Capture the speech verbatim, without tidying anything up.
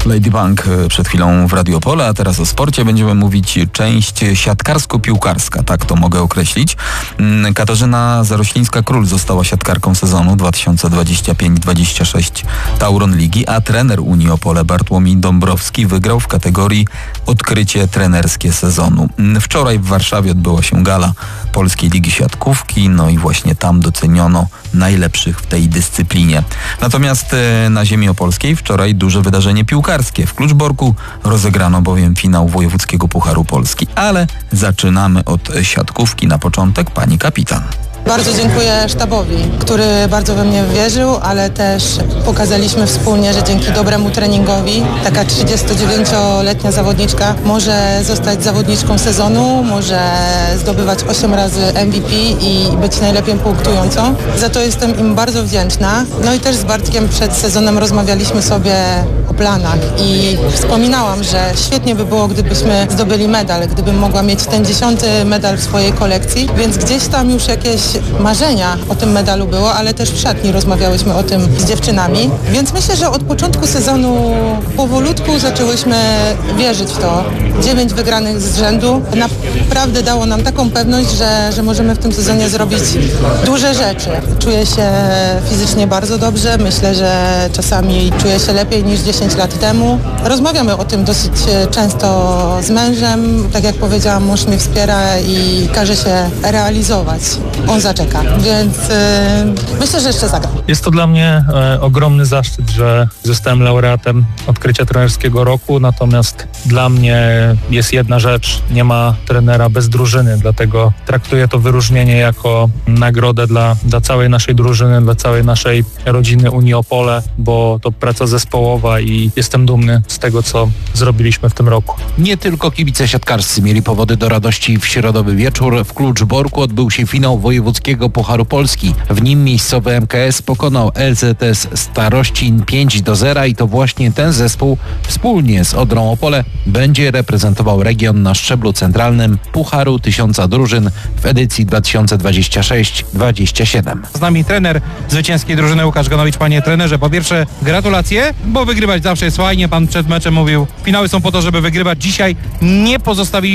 Lady Bank przed chwilą w Radio Opole, a teraz o sporcie będziemy mówić część siatkarsko-piłkarska, tak to mogę określić. Katarzyna Zaroślińska-Król została siatkarką sezonu dwa tysiące dwudziestego piątego dwudziestego szóstego Tauron Ligi, a trener Unii Opole Bartłomiej Dąbrowski wygrał w kategorii odkrycie trenerskie sezonu. Wczoraj w Warszawie odbyła się gala Polskiej Ligi Siatkówki, no i właśnie tam doceniono najlepszych w tej dyscyplinie. Natomiast na ziemi opolskiej wczoraj duże wydarzenie piłkarskie. W Kluczborku rozegrano bowiem finał Wojewódzkiego Pucharu Polski. Ale zaczynamy od siatkówki. Na początek pani kapitan. Bardzo dziękuję sztabowi, który bardzo we mnie wierzył, ale też pokazaliśmy wspólnie, że dzięki dobremu treningowi taka trzydziestodziewięcioletnia zawodniczka może zostać zawodniczką sezonu, może zdobywać osiem razy M V P i być najlepiej punktującą. Za to jestem im bardzo wdzięczna. No i też z Bartkiem przed sezonem rozmawialiśmy sobie o planach i wspominałam, że świetnie by było, gdybyśmy zdobyli medal, gdybym mogła mieć ten dziesiąty medal w swojej kolekcji, więc gdzieś tam już jakieś marzenia o tym medalu było, ale też w szatni rozmawiałyśmy o tym z dziewczynami, więc myślę, że od początku sezonu powolutku zaczęłyśmy wierzyć w to. Dziewięć wygranych z rzędu naprawdę dało nam taką pewność, że, że możemy w tym sezonie zrobić duże rzeczy. Czuję się fizycznie bardzo dobrze, myślę, że czasami czuję się lepiej niż dziesięć lat temu. Rozmawiamy o tym dosyć często z mężem, tak jak powiedziałam, mąż mnie wspiera i każe się realizować. On zaczeka, więc yy, myślę, że jeszcze zagra. Jest to dla mnie e, ogromny zaszczyt, że zostałem laureatem odkrycia trenerskiego roku, natomiast dla mnie jest jedna rzecz, nie ma trenera bez drużyny, dlatego traktuję to wyróżnienie jako nagrodę dla, dla całej naszej drużyny, dla całej naszej rodziny Unii Opole, bo to praca zespołowa i jestem dumny z tego, co zrobiliśmy w tym roku. Nie tylko kibice siatkarscy mieli powody do radości. W środowy wieczór w Kluczborku odbył się finał Wojewódzkiego Pucharu Polski. W nim miejscowy M K S pokonał L Z S Starościn pięć do zera i to właśnie ten zespół wspólnie z Odrą Opole będzie reprezentował region na szczeblu centralnym Pucharu Tysiąca Drużyn w edycji dwa tysiące dwudziestego szóstego dwudziestego siódmego. Z nami trener zwycięskiej drużyny Łukasz Ganowicz. Panie trenerze, po pierwsze gratulacje, bo wygrywać zawsze jest fajnie. Pan przed meczem mówił, finały są po to, żeby wygrywać. Dzisiaj nie pozostawili